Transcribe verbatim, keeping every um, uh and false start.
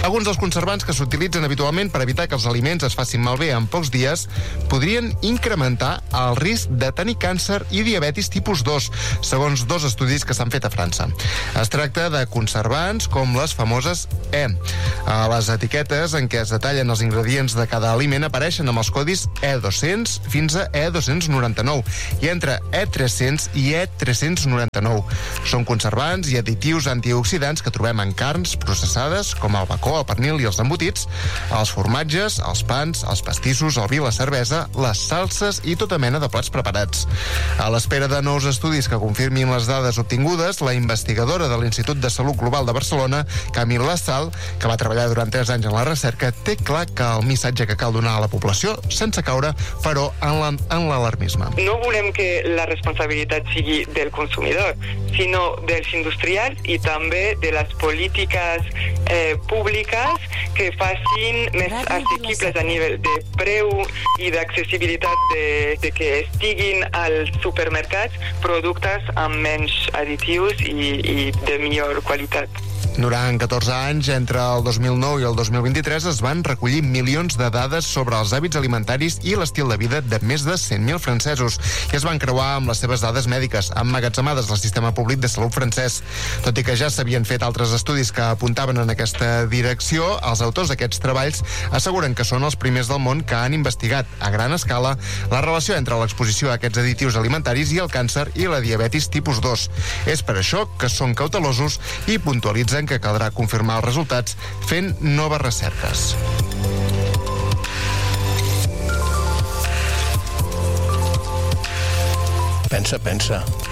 Alguns dels conservants que s'utilitzen habitualment per evitar que els aliments es facin malbé en pocs dies podrien incrementar el risc de tenir càncer i diabetis tipus dos, segons dos estudis que s'han fet a França. Es tracta de conservants com les famoses E. A les etiquetes en què es detallen els ingredients de cada aliment apareixen amb els codis E dos-cents fins a E dos-cents noranta-nou i entre E tres-cents i E tres-cents noranta-nou. Són conservants i additius antioxidants que trobem en carns processades com el bacó, el pernil i els embotits, els formatges, els pans, els pastissos, el vi, la cervesa, les salses i tota mena de plats preparats. A l'espera de nous estudis que confirmin les dades obtingudes, la investigadora de l'Institut de Salut Global de Barcelona, Camille Lassal, que va treballar durant tres anys en la recerca, té clar que el missatge que cal donar a la població, sense caure, però en l'alarmisme. No volem que la responsabilitat sigui del consumidor, sinó dels industrials i també de les polítiques eh, públiques que facin més assequibles a nivell de preu i d'accessibilitat de, de que estiguin als supermercats productes amb menys additius i, i de millor qualitat. Durant catorze anys, entre el dos mil nou i el dos mil vint-i-tres, es van recollir milions de dades sobre els hàbits alimentaris i l'estil de vida de més de cent mil francesos i es van creuar amb les seves dades mèdiques, emmagatzemades al sistema públic de salut francès. Tot i que ja s'havien fet altres estudis que apuntaven en aquesta direcció, els autors d'aquests treballs asseguren que són els primers del món que han investigat a gran escala la relació entre l'exposició a aquests additius alimentaris i el càncer i la diabetis tipus dos. És per això que són cautelosos i puntualitzen que caldrà confirmar els resultats fent noves recerques. Pensa, pensa.